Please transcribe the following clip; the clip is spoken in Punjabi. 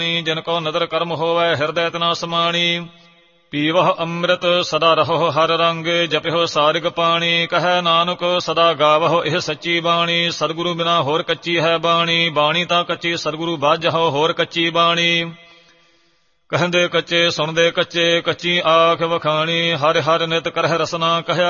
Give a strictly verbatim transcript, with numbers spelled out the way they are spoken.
ਜਿਨ ਕੋ ਨਦਰ ਕਰਮ ਹੋਵੈ ਹਿਰਦੈ ਤਨਾ ਸਮਾਣੀ। ਪੀਵਹੁ ਅੰਮ੍ਰਿਤ ਸਦਾ ਰਹੋ ਹਰ ਰੰਗ ਜਪਿਓ ਸਾਰਿਗ ਪਾਣੀ। ਕਹੈ ਨਾਨਕ ਸਦਾ ਗਾਵਹੁ ਇਹ ਸੱਚੀ ਬਾਣੀ। ਸਤਿਗੁਰੂ ਬਿਨਾ ਹੋਰ ਕੱਚੀ ਹੈ ਬਾਣੀ। ਬਾਣੀ ਤਾਂ ਕੱਚੀ ਸਤਿਗੁਰੂ ਬਾਝਹੁ ਹੋਰ ਕੱਚੀ ਬਾਣੀ। ਕਹਿੰਦੇ ਕੱਚੇ ਸੁਣਦੇ ਕੱਚੇ ਕੱਚੀ ਆਖ ਵਖਾਣੀ। ਹਰਿ ਹਰਿ ਨਿਤ ਕਰਹਿ ਰਸਨਾ ਕਹਿਆ